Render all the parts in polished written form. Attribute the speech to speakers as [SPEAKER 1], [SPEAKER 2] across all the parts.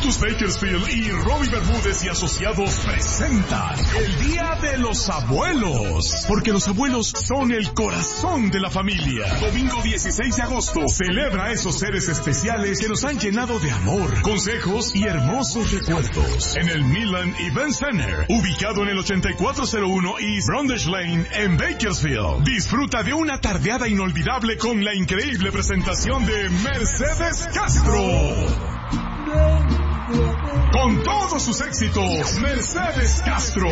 [SPEAKER 1] Frutos Bakersfield y Robbie Bermúdez y Asociados presentan el Día de los Abuelos. Porque los abuelos son el corazón de la familia. Domingo 16 de agosto, celebra a esos seres especiales que nos han llenado de amor, consejos y hermosos recuerdos. En el Milan Event Center, ubicado en el 8401 East Brundage Lane en Bakersfield. Disfruta de una tardeada inolvidable con la increíble presentación de Mercedes Castro. Con todos sus éxitos, Mercedes Castro.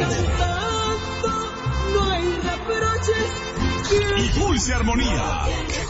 [SPEAKER 2] No hay reproches.
[SPEAKER 1] Y Dulce Armonía.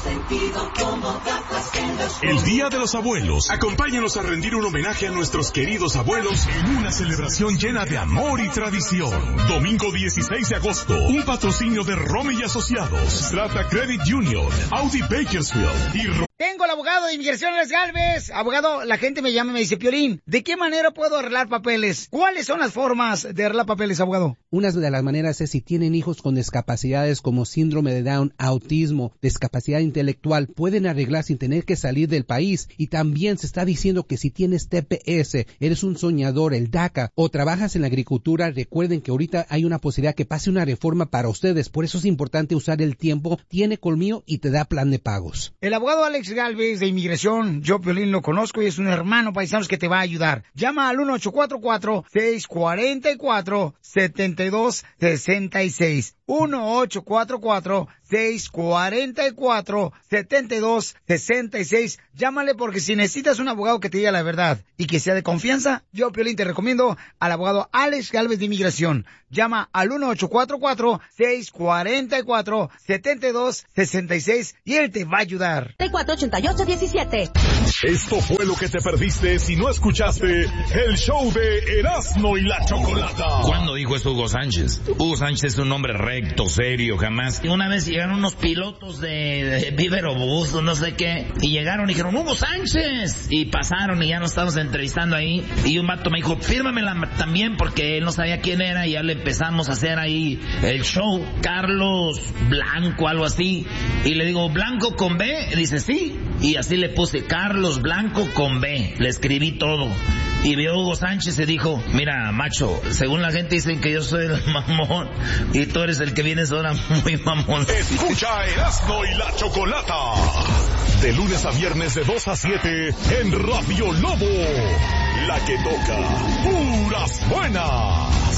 [SPEAKER 1] El Día de los Abuelos. Acompáñanos a rendir un homenaje a nuestros queridos abuelos en una celebración llena de amor y tradición. Domingo 16 de agosto. Un patrocinio de Rome y Asociados, Strata Credit Union, Audi Bakersfield y
[SPEAKER 3] Tengo al abogado de inmigración, Alex Galvez. Abogado, la gente me llama y me dice, Piolín, ¿de qué manera puedo arreglar papeles? ¿Cuáles son las formas de arreglar papeles, abogado?
[SPEAKER 4] Una de las maneras es si tienen hijos con discapacidades como síndrome de Down, autismo, discapacidad intelectual, pueden arreglar sin tener que salir del país. Y también se está diciendo que si tienes TPS, eres un soñador, el DACA, o trabajas en la agricultura, recuerden que ahorita hay una posibilidad que pase una reforma para ustedes. Por eso es importante usar el tiempo. Tiene colmillo y te da plan de pagos.
[SPEAKER 3] El abogado Alex Galvez de inmigración, yo Piolín lo conozco y es un hermano paisanos que te va a ayudar. Llama al 1-844-644-7266. 1-844-644-7266. Llámale porque si necesitas un abogado que te diga la verdad y que sea de confianza, yo Piolín te recomiendo al abogado Alex Galvez de inmigración. Llama al 1-844-644-7266 y él te va a ayudar.
[SPEAKER 2] 488-17.
[SPEAKER 1] Esto fue lo que te perdiste si no escuchaste el show de Erasmo y la Chocolata.
[SPEAKER 5] ¿Cuándo dijo eso Hugo Sánchez? Hugo Sánchez es un hombre recto, serio, jamás. Una vez llegaron unos pilotos de Viverobús o no sé qué, y llegaron y dijeron, ¡Hugo Sánchez! Y pasaron y ya nos estábamos entrevistando ahí, y un vato me dijo, fírmamela también, porque él no sabía quién era, y ya le empezamos a hacer ahí el show, Carlos Blanco, algo así, y le digo, ¿Blanco con B? Y dice, sí, y así le puse, Carlos Blanco con B, le escribí todo. Y vio Hugo Sánchez y dijo, mira, macho, según la gente dicen que yo soy el mamón y tú eres el que vienes ahora muy mamón.
[SPEAKER 1] Escucha Erasmo y la Chocolata. De lunes a viernes de 2 a 7 en Radio Lobo. La que toca puras buenas.